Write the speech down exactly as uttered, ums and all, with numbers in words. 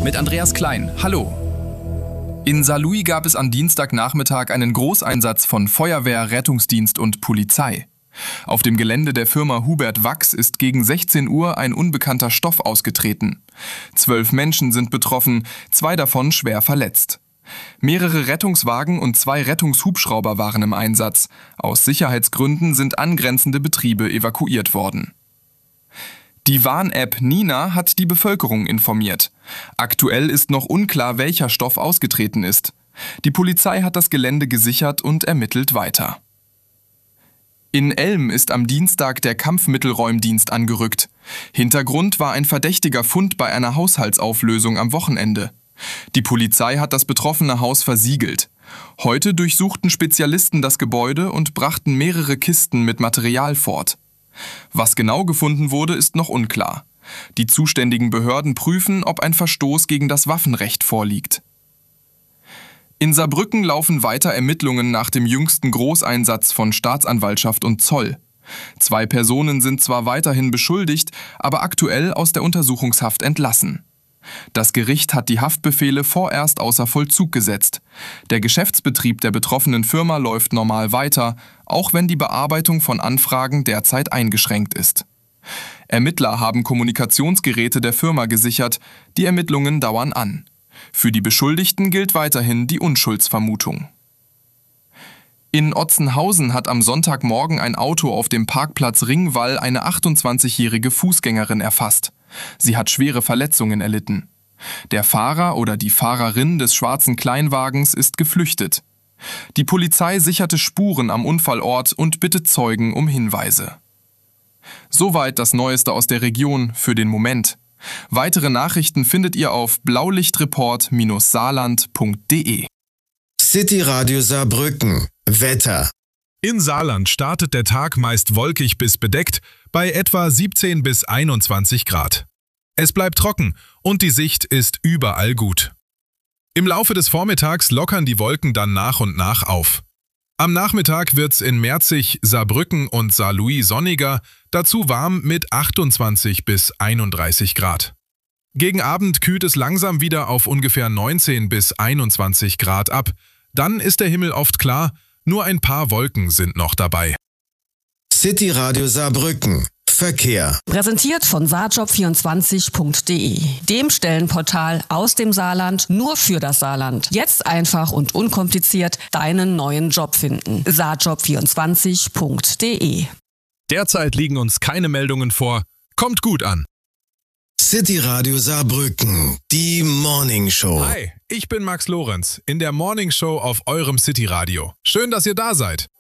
mit Andreas Klein. Hallo. In Saarlouis gab es am Dienstagnachmittag einen Großeinsatz von Feuerwehr, Rettungsdienst und Polizei. Auf dem Gelände der Firma Hubert Wachs ist gegen sechzehn Uhr ein unbekannter Stoff ausgetreten. Zwölf Menschen sind betroffen, zwei davon schwer verletzt. Mehrere Rettungswagen und zwei Rettungshubschrauber waren im Einsatz. Aus Sicherheitsgründen sind angrenzende Betriebe evakuiert worden. Die Warn-App Nina hat die Bevölkerung informiert. Aktuell ist noch unklar, welcher Stoff ausgetreten ist. Die Polizei hat das Gelände gesichert und ermittelt weiter. In Elm ist am Dienstag der Kampfmittelräumdienst angerückt. Hintergrund war ein verdächtiger Fund bei einer Haushaltsauflösung am Wochenende. Die Polizei hat das betroffene Haus versiegelt. Heute durchsuchten Spezialisten das Gebäude und brachten mehrere Kisten mit Material fort. Was genau gefunden wurde, ist noch unklar. Die zuständigen Behörden prüfen, ob ein Verstoß gegen das Waffenrecht vorliegt. In Saarbrücken laufen weiter Ermittlungen nach dem jüngsten Großeinsatz von Staatsanwaltschaft und Zoll. Zwei Personen sind zwar weiterhin beschuldigt, aber aktuell aus der Untersuchungshaft entlassen. Das Gericht hat die Haftbefehle vorerst außer Vollzug gesetzt. Der Geschäftsbetrieb der betroffenen Firma läuft normal weiter, auch wenn die Bearbeitung von Anfragen derzeit eingeschränkt ist. Ermittler haben Kommunikationsgeräte der Firma gesichert, die Ermittlungen dauern an. Für die Beschuldigten gilt weiterhin die Unschuldsvermutung. In Otzenhausen hat am Sonntagmorgen ein Auto auf dem Parkplatz Ringwall eine achtundzwanzigjährige Fußgängerin erfasst. Sie hat schwere Verletzungen erlitten. Der Fahrer oder die Fahrerin des schwarzen Kleinwagens ist geflüchtet. Die Polizei sicherte Spuren am Unfallort und bittet Zeugen um Hinweise. Soweit das Neueste aus der Region für den Moment. Weitere Nachrichten findet ihr auf blaulichtreport Bindestrich saarland Punkt de. City Radio Saarbrücken. Wetter. In Saarland startet der Tag meist wolkig bis bedeckt bei etwa siebzehn bis einundzwanzig Grad. Es bleibt trocken und die Sicht ist überall gut. Im Laufe des Vormittags lockern die Wolken dann nach und nach auf. Am Nachmittag wird's in Merzig, Saarbrücken und Saarlouis sonniger, dazu warm mit achtundzwanzig bis einunddreißig Grad. Gegen Abend kühlt es langsam wieder auf ungefähr neunzehn bis einundzwanzig Grad ab. Dann ist der Himmel oft klar, nur ein paar Wolken sind noch dabei. City Radio Saarbrücken. Verkehr. Präsentiert von saarjob vierundzwanzig Punkt de, dem Stellenportal aus dem Saarland nur für das Saarland. Jetzt einfach und unkompliziert deinen neuen Job finden. saarjob vierundzwanzig Punkt de. Derzeit liegen uns keine Meldungen vor. Kommt gut an. City Radio Saarbrücken, die Morning Show. Hi, ich bin Max Lorenz in der Morning Show auf eurem City Radio. Schön, dass ihr da seid.